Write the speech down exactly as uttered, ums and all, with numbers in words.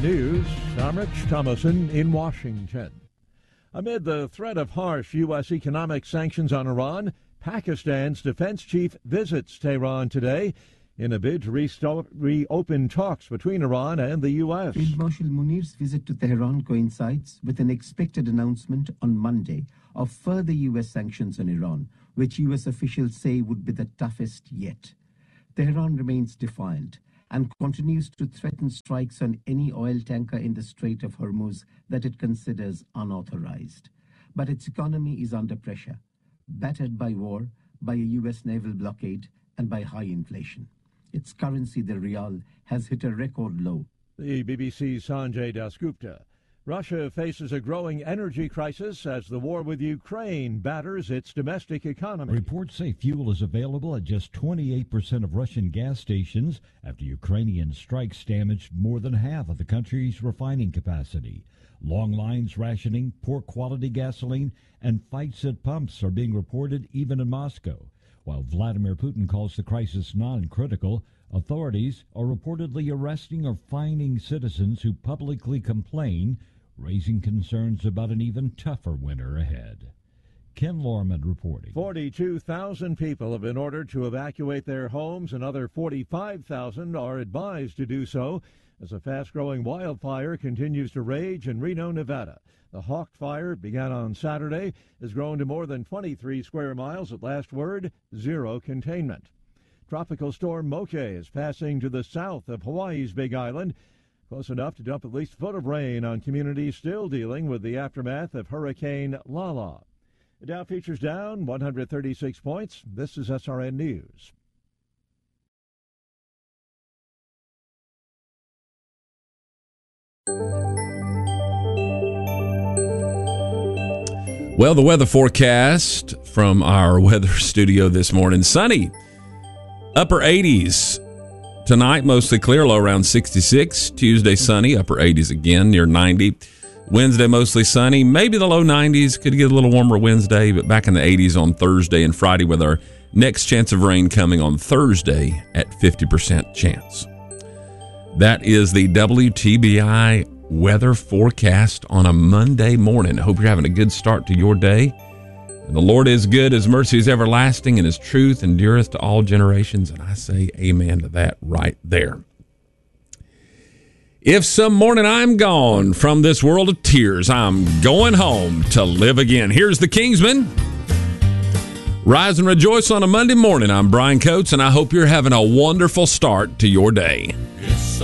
News, I'm Rich Thomason in Washington. Amid the threat of harsh U S economic sanctions on Iran, Pakistan's defense chief visits Tehran today in a bid to restart, reopen talks between Iran and the U S. Field Marshal Munir's visit to Tehran coincides with an expected announcement on Monday of further U S sanctions on Iran, which U S officials say would be the toughest yet. Tehran remains defiant and continues to threaten strikes on any oil tanker in the Strait of Hormuz that it considers unauthorized. But its economy is under pressure, battered by war, by a U S naval blockade, and by high inflation. Its currency, the rial, has hit a record low. The B B C's Sanjay Dasgupta. Russia faces a growing energy crisis as the war with Ukraine batters its domestic economy. Reports say fuel is available at just twenty-eight percent of Russian gas stations after Ukrainian strikes damaged more than half of the country's refining capacity. Long lines, rationing, poor quality gasoline, and fights at pumps are being reported even in Moscow. While Vladimir Putin calls the crisis non-critical, authorities are reportedly arresting or fining citizens who publicly complain, raising concerns about an even tougher winter ahead. Ken Lorman reporting. forty-two thousand people have been ordered to evacuate their homes. Another forty-five thousand are advised to do so as a fast-growing wildfire continues to rage in Reno, Nevada. The Hawk Fire began on Saturday, has grown to more than twenty-three square miles at last word, zero containment. Tropical storm Moke is passing to the south of Hawaii's Big Island, close enough to dump at least a foot of rain on communities still dealing with the aftermath of Hurricane Lala. The Dow Futures down one hundred thirty-six points. This is S R N News. Well, the weather forecast from our weather studio this morning. Sunny, upper eighties. Tonight, mostly clear, low around sixty-six. Tuesday, sunny, upper eighties again, near ninety. Wednesday, mostly sunny, maybe the low nineties. Could get a little warmer Wednesday, but back in the eighties on Thursday and Friday with our next chance of rain coming on Thursday at fifty percent chance. That is the W T B I weather forecast on a Monday morning. I hope you're having a good start to your day. And the Lord is good, his mercy is everlasting, and his truth endureth to all generations. And I say amen to that right there. If some morning I'm gone from this world of tears, I'm going home to live again. Here's the Kingsmen. Rise and rejoice on a Monday morning. I'm Brian Coates, and I hope you're having a wonderful start to your day.